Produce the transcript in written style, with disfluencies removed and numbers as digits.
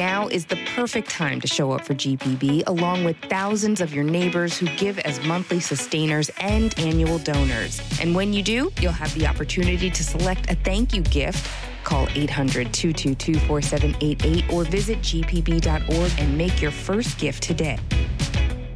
Now is the perfect time to show up for GPB, along with thousands of your neighbors who give as monthly sustainers and annual donors. And when you do, you'll have the opportunity to select a thank you gift. Call 800-222-4788 or visit gpb.org and make your first gift today.